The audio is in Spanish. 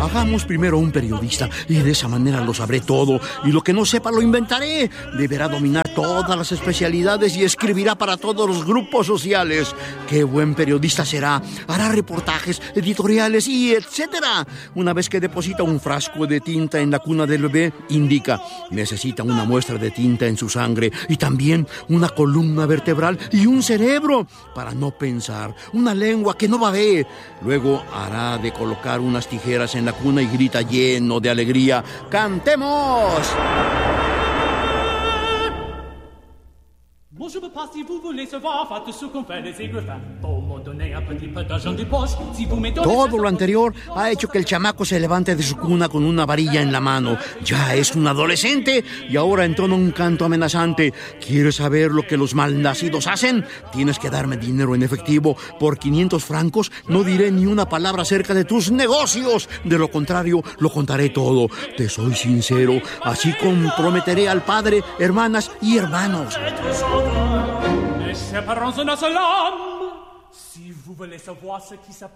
Hagamos primero un periodista y de esa manera lo sabré todo. Y lo que no sepa lo inventaré. Deberá dominar todas las especialidades y escribirá para todos los grupos sociales. ¡Qué buen periodista será! Hará reportajes, editoriales y etcétera. Una vez que deposita un frasco de tinta en la cuna del bebé, indica: necesita una muestra de tinta en su sangre y también una columna vertebral y un cerebro para no pensar, una lengua que no babee. Luego hará de colocar unas tijeras en la cuna y grita lleno de alegría: ¡cantemos! Todo lo anterior ha hecho que el chamaco se levante de su cuna con una varilla en la mano. Ya es un adolescente y ahora entona un canto amenazante. ¿Quieres saber lo que los malnacidos hacen? Tienes que darme dinero en efectivo. Por 500 francos no diré ni una palabra acerca de tus negocios. De lo contrario, lo contaré todo. Te soy sincero. Así comprometeré al padre, hermanas y hermanos.